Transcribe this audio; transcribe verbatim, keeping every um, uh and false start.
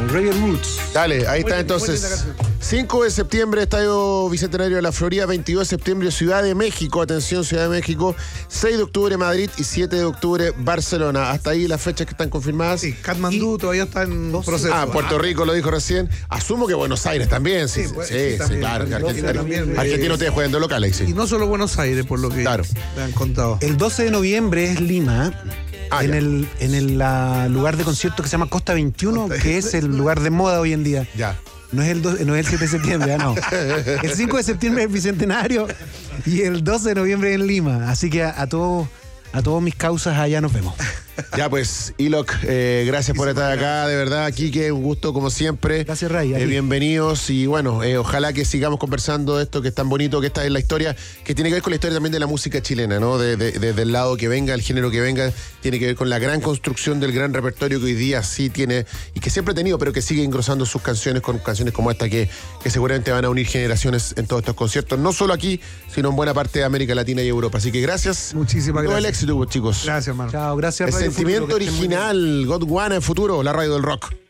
Reggae Roots. Dale, ahí Muy está bien, entonces. muy linda canción. cinco de septiembre, Estadio Bicentenario de la Florida. veintidós de septiembre, Ciudad de México. Atención, Ciudad de México. seis de octubre, Madrid. Y siete de octubre, Barcelona. Hasta ahí las fechas que están confirmadas. Sí, Katmandú Y- todavía está en proceso. Ah, Puerto Rico lo dijo recién. Asumo que Buenos Aires también. Sí, Sí, sí, pues, sí, sí, sí, también. claro. Argentina Argentina, también, Argentina eh, ustedes juegan de local, ahí sí. Y no solo Buenos Aires, por lo que Claro. me han contado. El doce de noviembre es Lima, Ah, en ya. el, en el la, lugar de concierto que se llama Costa veintiuno, que es el lugar de moda hoy en día. Ya. No es el, do- no es el siete de septiembre, ah, no. El cinco de septiembre es el Bicentenario y el doce de noviembre en Lima. Así que a, a todos a todos mis causas allá nos vemos. Ya pues, Iloc, eh, gracias por estar acá, de verdad, Quique, un gusto como siempre. Gracias, Ray, a Eh, ti. bienvenidos y bueno, eh, ojalá que sigamos conversando de esto que es tan bonito, que está en la historia, que tiene que ver con la historia también de la música chilena, ¿no? De- de- Desde el lado que venga, el género que venga, tiene que ver con la gran construcción del gran repertorio que hoy día sí tiene y que siempre ha tenido, pero que sigue engrosando sus canciones con canciones como esta que, que seguramente van a unir generaciones en todos estos conciertos, no solo aquí, sino en buena parte de América Latina y Europa. Así que gracias. Muchísimas Todo el gracias. éxito, pues, chicos. Gracias, hermano. Chao, gracias. El Radio sentimiento Futuro, que estén muy bien. original, God One en futuro, la radio del rock.